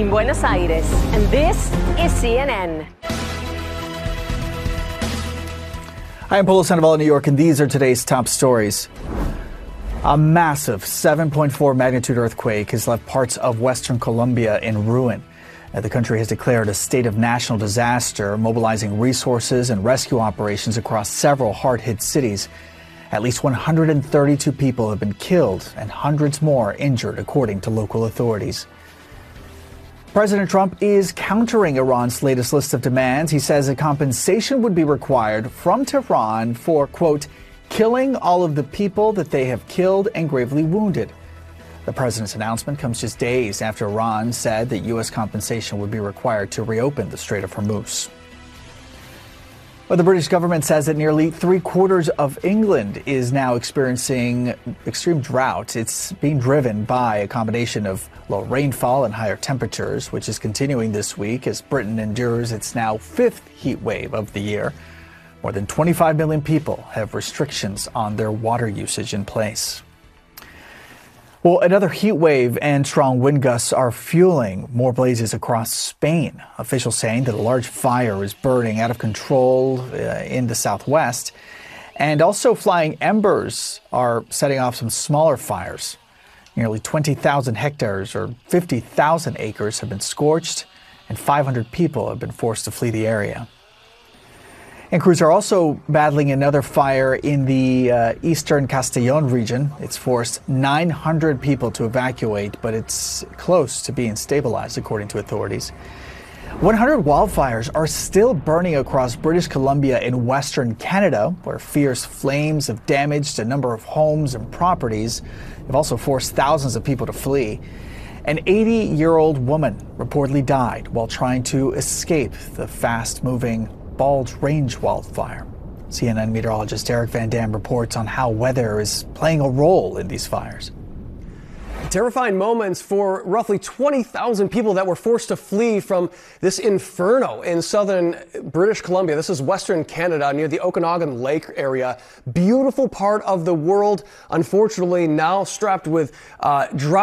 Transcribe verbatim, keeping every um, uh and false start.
in Buenos Aires, and this is C N N. Hi, I'm Polo Sandoval in New York, and these are today's top stories. A massive seven point four magnitude earthquake has left parts of western Colombia in ruin. Uh, The country has declared a state of national disaster, mobilizing resources and rescue operations across several hard-hit cities. At least one hundred thirty-two people have been killed and hundreds more injured, according to local authorities. President Trump is countering Iran's latest list of demands. He says a compensation would be required from Tehran for, quote, killing all of the people that they have killed and gravely wounded. The president's announcement comes just days after Iran said that U S compensation would be required to reopen the Strait of Hormuz. Well, the British government says that nearly three quarters of England is now experiencing extreme drought. It's being driven by a combination of low rainfall and higher temperatures, which is continuing this week as Britain endures its now fifth heat wave of the year. More than twenty-five million people have restrictions on their water usage in place. Well, another heat wave and strong wind gusts are fueling more blazes across Spain. Officials saying that a large fire is burning out of control uh, in the southwest. And also flying embers are setting off some smaller fires. Nearly twenty thousand hectares or fifty thousand acres have been scorched, and five hundred people have been forced to flee the area. And crews are also battling another fire in the uh, eastern Castellón region. It's forced nine hundred people to evacuate, but it's close to being stabilized, according to authorities. one hundred wildfires are still burning across British Columbia and western Canada, where fierce flames have damaged a number of homes and properties. They've also forced thousands of people to flee. An eighty-year-old woman reportedly died while trying to escape the fast-moving Balch Range wildfire. C N N meteorologist Eric Van Dam reports on how weather is playing a role in these fires. Terrifying moments for roughly twenty thousand people that were forced to flee from this inferno in southern British Columbia. This is western Canada near the Okanagan Lake area. Beautiful part of the world, unfortunately now strapped with uh, dry